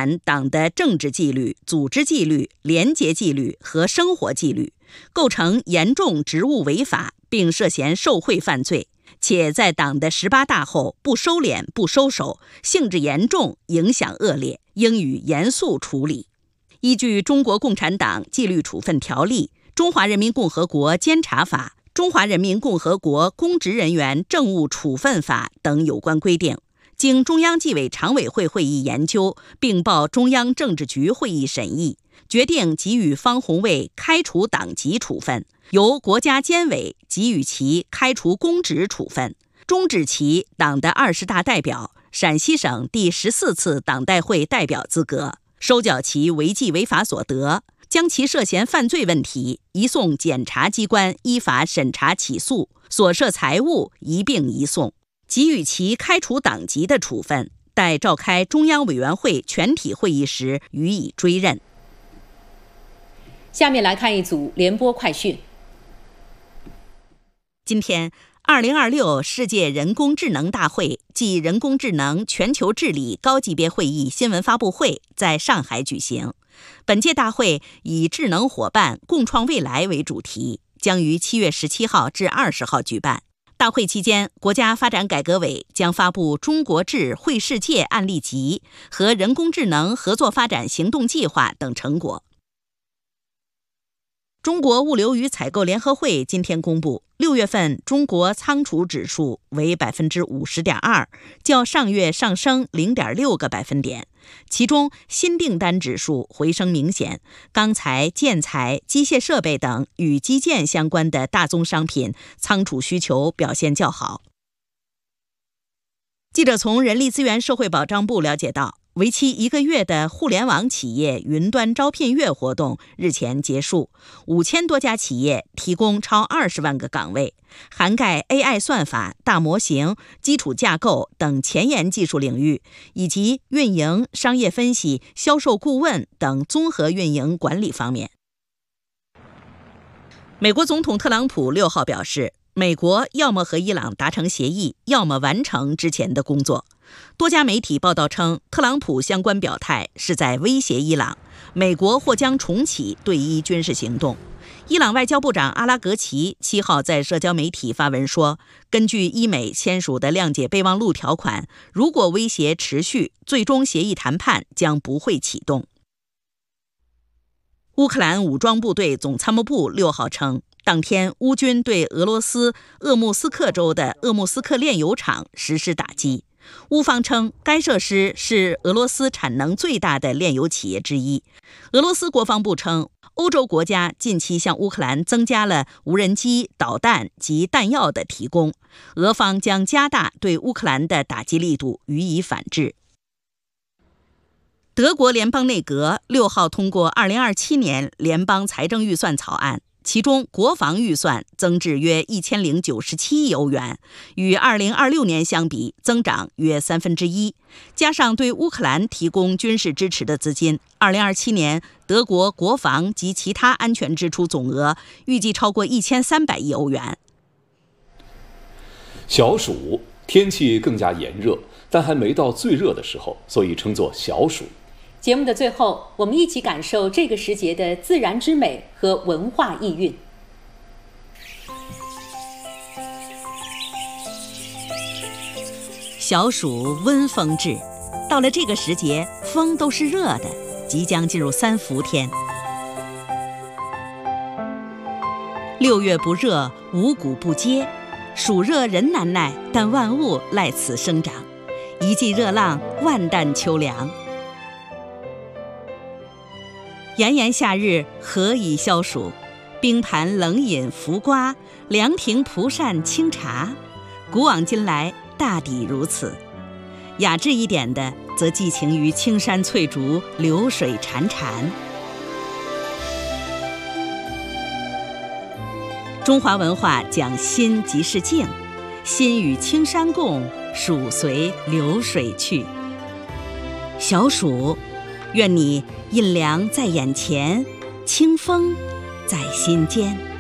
反党的政治纪律、组织纪律、廉洁纪律和生活纪律，构成严重职务违法，并涉嫌受贿犯罪，且在党的18大后不收敛、不收手，性质严重，影响恶劣，应予严肃处理。依据《中国共产党纪律处分条例》、《中华人民共和国监察法》、《中华人民共和国公职人员政务处分法》等有关规定，经中央纪委常委会会议研究，并报中央政治局会议审议，决定给予方红卫开除党籍处分，由国家监委给予其开除公职处分，终止其党的20大代表、陕西省第14次党代会代表资格，收缴其违纪违法所得，将其涉嫌犯罪问题移送检察机关依法审查起诉，所涉财物一并移送，给予其开除党籍的处分，待召开中央委员会全体会议时予以追认。 下面来看一组联播快讯。 今天2026世界人工智能大会暨人工智能全球治理高级别会议新闻发布会在上海举行。本届大会以智能伙伴共创未来为主题，将于7月17号至20号举办。大会期间，国家发展改革委将发布中国智绘世界案例集和人工智能合作发展行动计划等成果。中国物流与采购联合会今天公布，6月份中国仓储指数为 50.2%， 较上月上升 0.6个百分点。其中新订单指数回升明显，钢材、建材、机械设备等与基建相关的大宗商品仓储需求表现较好。记者从人力资源社会保障部了解到，为期1个月的互联网企业云端招聘月活动日前结束，5000多家企业提供超20万个岗位，涵盖 AI 算法、大模型、基础架构等前沿技术领域，以及运营、商业分析、销售顾问等综合运营管理方面。美国总统特朗普6号表示，美国要么和伊朗达成协议，要么完成之前的工作。多家媒体报道称，特朗普相关表态是在威胁伊朗，美国或将重启对伊军事行动。伊朗外交部长阿拉格齐7号在社交媒体发文说，根据伊美签署的谅解备忘录条款，如果威胁持续，最终协议谈判将不会启动。乌克兰武装部队总参谋部6号称，当天乌军对俄罗斯鄂木斯克州的鄂木斯克炼油厂实施打击。乌方称，该设施是俄罗斯产能最大的炼油企业之一。俄罗斯国防部称，欧洲国家近期向乌克兰增加了无人机、导弹及弹药的提供，俄方将加大对乌克兰的打击力度，予以反制。德国联邦内阁6号通过2027年联邦财政预算草案，其中国防预算增至约1097亿欧元，与2026年相比增长约1/3，加上对乌克兰提供军事支持的资金，2027年德国国防及其他安全支出总额预计超过1300亿欧元。 小暑，天气更加炎热，但还没到最热的时候，所以称作小暑。 节目的最后，我们一起感受这个时节的自然之美和文化意蕴。 小暑温风至，到了这个时节，风都是热的，即将进入3伏天。6月不热，五谷不接，暑热人难耐，但万物赖此生长。一季热浪，万担秋凉。炎炎夏日，何以消暑？冰盘冷饮伏瓜，凉亭蒲扇清茶。古往今来，大抵如此。雅致一点的，则寄情于青山翠竹，流水潺潺。中华文化讲心即是静，心与青山共，暑随流水去。小暑，愿你阴凉在眼前，清风在心间。